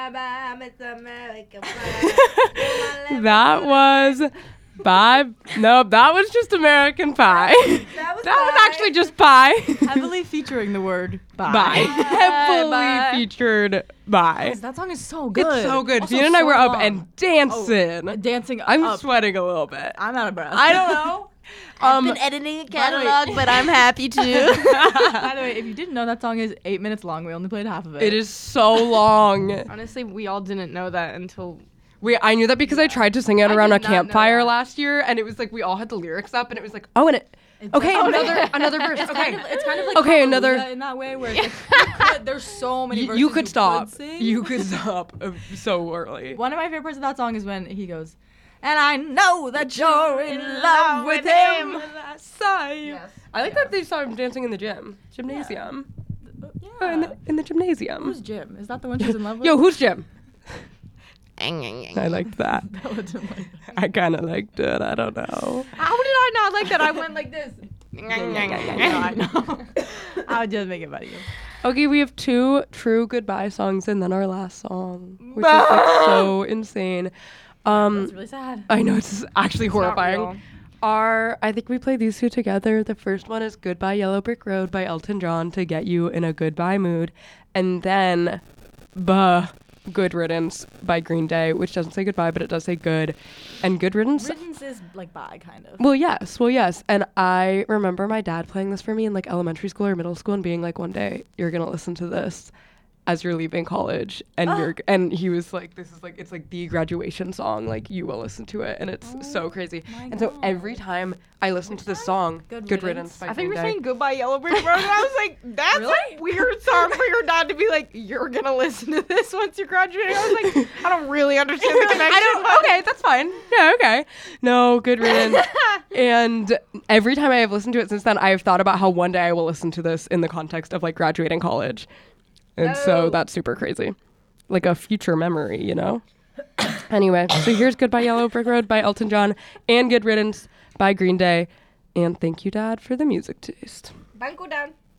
Bye, Miss America. Bye. That was Bye. No, that was just American Pie. That was actually just Pie. Heavily featuring the word bye. Bye. Heavily Bye. featured Bye. That song is so good. It's so good. Also Fiona and I so were up long. and dancing. Dancing I'm up. sweating a little bit. I'm out of breath. I don't know. I've been editing a by the way- catalog, but I'm happy to. By the way, if you didn't know, that song is 8 minutes long. We only played half of it. It is so long. Honestly, we all didn't know that until I knew that because I tried to sing it around a did not know campfire that. last year, and it was like we all had the lyrics up, and it was like, oh, and it. Okay, another verse. Okay, It's kind of like Okay, Hallelujah another- in that way where it's like, there's so many verses you could stop. sing. You could stop so early. One of my favorite parts of that song is when he goes, and I know that you're in love with him. Yes. I like that they saw him dancing in the gymnasium. Yeah. In the gymnasium. Who's Jim? Is that the one she's in love with? Yo, who's Jim? I I liked that. Bella didn't like that. I kind of liked it. I don't know. How did I not like that? I went like this. I know. I would just make it about you. Okay, we have 2 true goodbye songs and then our last song, which is like so insane. That's really sad. I know it's actually not horrifying. real. I think we play these 2 together. The first one is Goodbye Yellow Brick Road by Elton John to get you in a goodbye mood. And then Good Riddance by Green Day, which doesn't say goodbye, but it does say good. And Good Riddance. Riddance is like bye, kind of. Well, yes. And I remember my dad playing this for me in like elementary school or middle school and being like, one day you're going to listen to this as you're leaving college. And he was like, this is like, it's like the graduation song. Like you will listen to it. And it's so crazy. And so every time I listen to this song, Good Riddance by I think Green we're Day. saying Goodbye Yellow Brick Road, and I was like, that's a weird song for your dad to be like, you're gonna listen to this once you're graduating. I was like, I don't really understand the connection. Okay, that's fine. Yeah, okay. No, Good Riddance. And every time I have listened to it since then, I have thought about how one day I will listen to this in the context of like graduating college. And so that's super crazy. Like a future memory, you know? Anyway, so here's Goodbye Yellow Brick Road by Elton John and Good Riddance by Green Day. And thank you, Dad, for the music taste. Banco down.